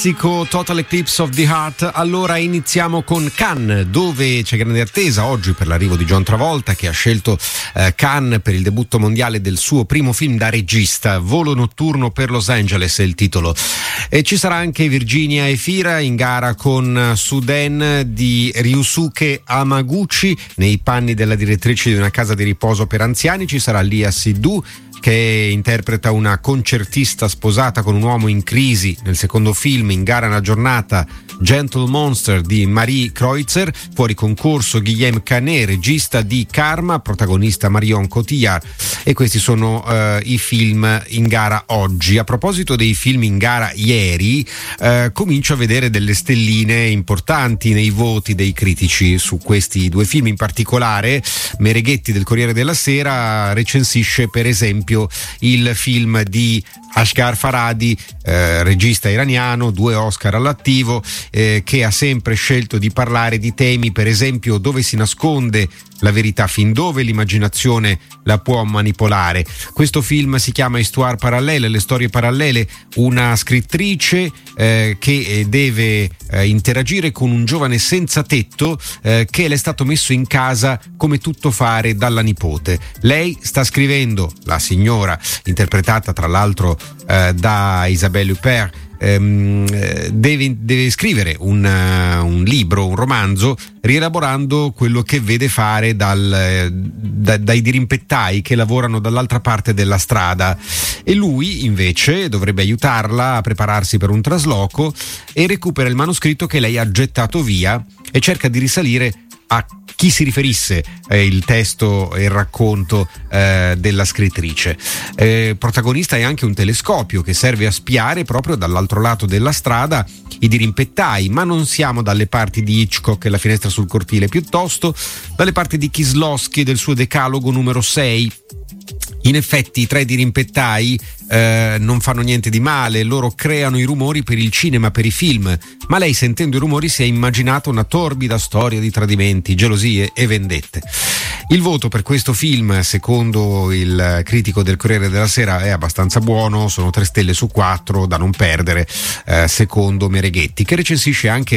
classico Total Eclipse of the Heart. Allora iniziamo con Cannes, dove c'è grande attesa oggi per l'arrivo di John Travolta, che ha scelto Cannes per il debutto mondiale del suo primo film da regista. Volo notturno per Los Angeles è il titolo. E ci sarà anche Virginia Efira in gara con Suden di Ryusuke Hamaguchi nei panni della direttrice di una casa di riposo per anziani. Ci sarà Lia Seydoux, che interpreta una concertista sposata con un uomo in crisi nel secondo film. In gara una giornata Gentle Monster di Marie Kreutzer. Fuori concorso Guillaume Canet, regista di Karma, protagonista Marion Cotillard. E questi sono i film in gara oggi. A proposito dei film in gara ieri, comincio a vedere delle stelline importanti nei voti dei critici su questi due film. In particolare Mereghetti del Corriere della Sera recensisce per esempio il film di Asghar Farhadi, regista iraniano, 2 Oscar all'attivo, che ha sempre scelto di parlare di temi, per esempio, dove si nasconde la verità, fin dove l'immaginazione la può manipolare. Questo film si chiama Histoire parallèle, le storie parallele, una scrittrice che deve interagire con un giovane senza tetto che le è stato messo in casa come tuttofare dalla nipote. Lei sta scrivendo, la signora, interpretata tra l'altro da Isabelle Huppert, deve scrivere un libro, un romanzo, rielaborando quello che vede fare dai dirimpettai che lavorano dall'altra parte della strada, e lui invece dovrebbe aiutarla a prepararsi per un trasloco e recupera il manoscritto che lei ha gettato via e cerca di risalire a chi si riferisse il testo e il racconto della scrittrice. Protagonista è anche un telescopio che serve a spiare proprio dall'altro lato della strada i dirimpettai, ma non siamo dalle parti di Hitchcock e La finestra sul cortile, piuttosto dalle parti di Kieslowski e del suo Decalogo numero 6. In effetti i 3 dirimpettai non fanno niente di male, loro creano i rumori per il cinema, per i film, ma lei, sentendo i rumori, si è immaginata una torbida storia di tradimenti, gelosie e vendette. Il voto per questo film, secondo il critico del Corriere della Sera, è abbastanza buono, sono 3 stelle su 4 da non perdere, secondo Mereghetti, che recensisce anche